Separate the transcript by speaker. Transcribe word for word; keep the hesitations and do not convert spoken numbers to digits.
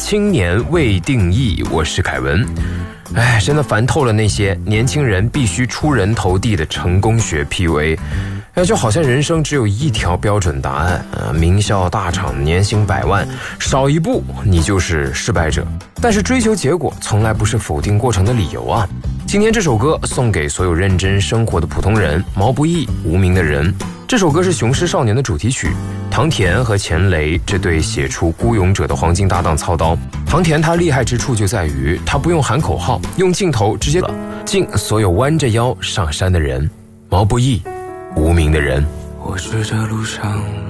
Speaker 1: 青年未定义，我是凯文。哎，真的烦透了那些年轻人必须出人头地的成功学 P U A。哎，就好像人生只有一条标准答案，呃，名校大厂，年薪百万，少一步你就是失败者。但是追求结果从来不是否定过程的理由啊。今天这首歌送给所有认真生活的普通人，毛不易《无名的人》。这首歌是《雄狮少年》的主题曲，唐田和钱雷这对写出孤勇者的黄金搭档操刀。唐田他厉害之处就在于他不用喊口号，用镜头直接敬所有弯着腰上山的人。毛不易《无名的人》。
Speaker 2: 我是这路上